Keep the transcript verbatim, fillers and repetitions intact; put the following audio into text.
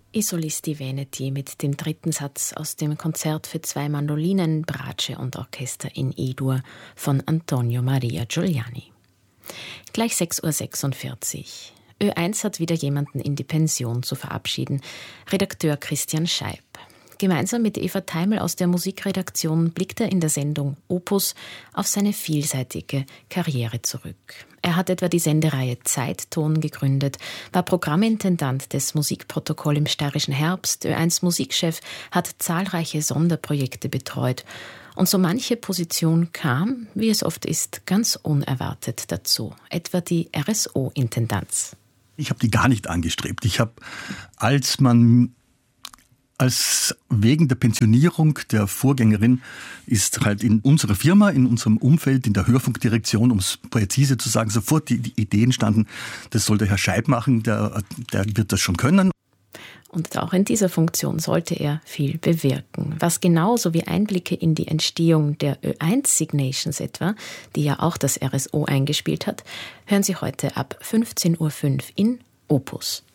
I Solisti Veneti mit dem dritten Satz aus dem Konzert für zwei Mandolinen, Bratsche und Orchester in E-Dur von Antonio Maria Giuliani. Gleich sechs Uhr sechsundvierzig. Ö eins hat wieder jemanden in die Pension zu verabschieden. Redakteur Christian Scheib. Gemeinsam mit Eva Teimel aus der Musikredaktion blickt er in der Sendung Opus auf seine vielseitige Karriere zurück. Er hat etwa die Sendereihe Zeitton gegründet, war Programmintendant des Musikprotokoll im Steirischen Herbst, Ö eins Musikchef, hat zahlreiche Sonderprojekte betreut. Und so manche Position kam, wie es oft ist, ganz unerwartet dazu. Etwa die R S O-Intendanz. Ich habe die gar nicht angestrebt. Ich habe, als man... Als wegen der Pensionierung der Vorgängerin ist halt in unserer Firma, in unserem Umfeld, in der Hörfunkdirektion, um es präzise zu sagen, sofort die, die Idee entstanden, das soll der Herr Scheib machen, der, der wird das schon können. Und auch in dieser Funktion sollte er viel bewirken. Was genauso wie Einblicke in die Entstehung der Ö eins Signations etwa, die ja auch das R S O eingespielt hat, hören Sie heute ab fünfzehn Uhr fünf in Opus.